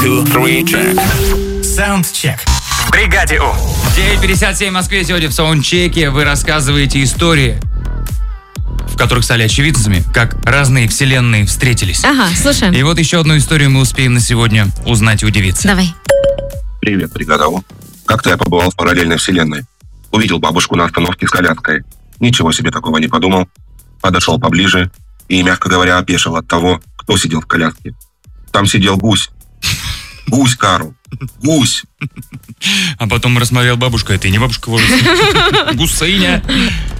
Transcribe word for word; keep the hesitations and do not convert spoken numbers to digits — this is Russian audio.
two, three, check. Soundcheck. В бригаде У. девять пятьдесят семь в Москве. Сегодня в саундчеке вы рассказываете истории, в которых стали очевидцами, как разные вселенные встретились. Ага, слушаем. И вот еще одну историю мы успеем на сегодня узнать и удивиться. Давай. Привет, бригада У. Как-то я побывал в параллельной вселенной. Увидел бабушку на остановке с коляской. Ничего себе такого не подумал. Подошел поближе и, мягко говоря, опешил от того, кто сидел в коляске. Там сидел гусь. Гусь, Карл. Гусь. А потом рассмотрел бабушка. Это и не бабушка, возраста. Гусыня.